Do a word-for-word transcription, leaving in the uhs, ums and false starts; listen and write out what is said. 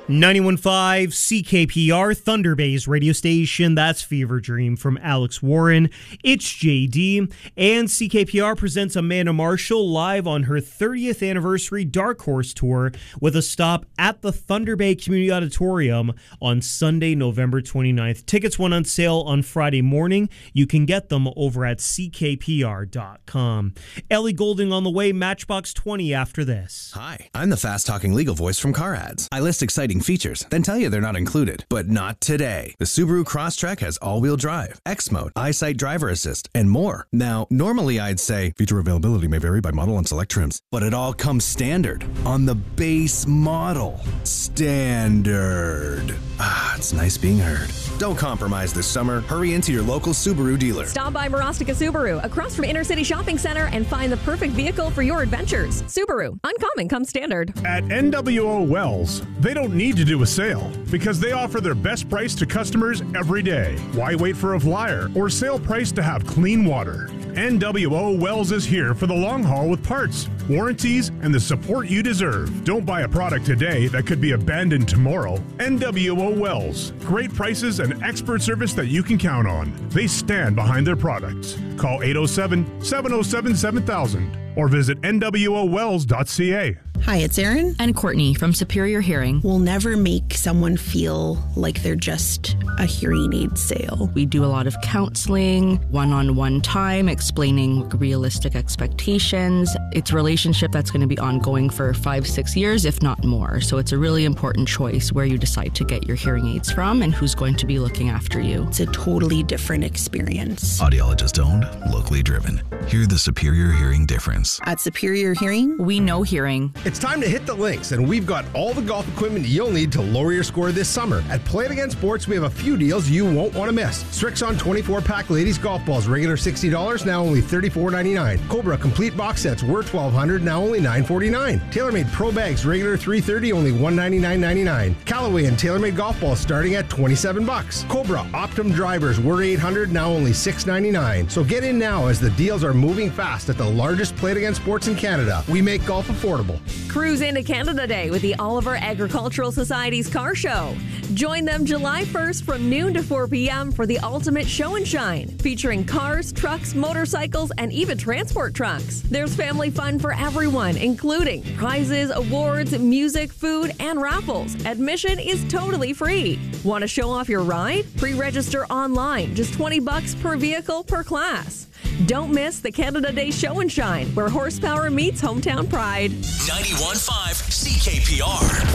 ninety-one point five C K P R, Thunder Bay's radio station. That's Fever Dream from Alex Warren. It's J D, and C K P R presents Amanda Marshall live on her thirtieth anniversary Dark Horse Tour with a stop at the Thunder Bay Community Auditorium on Sunday, November twenty-ninth. Tickets went on sale on Friday morning. You can get them over at C K P R dot com. Ellie Goulding on the way, Matchbox twenty after this. Hi, I'm the fast-talking legal voice from Car Ads. I list exciting features, then tell you they're not included. But not today. The Subaru Crosstrek has all-wheel drive, X-Mode, EyeSight Driver Assist, and more. Now, normally I'd say feature availability may vary by model and select trims, but it all comes standard on the base model. Standard. Ah, it's nice being heard. Don't compromise this summer. Hurry into your local Subaru dealer. Stop by Marostica Subaru, across from Inner City Shopping Center, and find the perfect vehicle for your adventures. Subaru, uncommon comes standard. At N W O Wells, they don't need to do a sale because they offer their best price to customers every day. Why wait for a flyer or sale price to have clean water? N W O Wells is here for the long haul with parts, warranties, and the support you deserve. Don't buy a product today that could be abandoned tomorrow. N W O Wells. Great prices and expert service that you can count on. They stand behind their products. Call eight oh seven, seven oh seven, seven thousand or visit N W O wells dot C A. Hi, it's Erin. And Courtney from Superior Hearing. We'll never make someone feel like they're just a hearing aid sale. We do a lot of counseling, one-on-one time, explaining realistic expectations. It's a relationship that's going to be ongoing for five, six years, if not more. So it's a really important choice where you decide to get your hearing aids from and who's going to be looking after you. It's a totally different experience. Audiologist owned, locally driven. Hear the Superior Hearing difference. At Superior Hearing, we know hearing. It's time to hit the links, and we've got all the golf equipment you'll need to lower your score this summer. At Play It Again Sports, we have a few deals you won't want to miss. Strixon twenty-four pack ladies golf balls, regular sixty dollars, now only thirty-four ninety-nine. Cobra complete box sets were twelve hundred dollars, now only nine forty-nine. TaylorMade Pro bags, regular three thirty, only one ninety-nine ninety-nine. Callaway and TaylorMade golf balls starting at twenty-seven bucks. Cobra Optum drivers were eight hundred dollars, now only six ninety-nine. So get in now as the deals are moving fast at the largest Play It Again Sports in Canada. We make golf affordable. Cruise into Canada Day with the Oliver Agricultural Society's Car Show. Join them July first from noon to four p.m. for the ultimate show and shine, featuring cars, trucks, motorcycles, and even transport trucks. There's family fun for everyone, including prizes, awards, music, food, and raffles. Admission is totally free. Want to show off your ride? Pre-register online, just twenty bucks per vehicle per class. Don't miss the Canada Day Show and Shine, where horsepower meets hometown pride. ninety-one point five C K P R.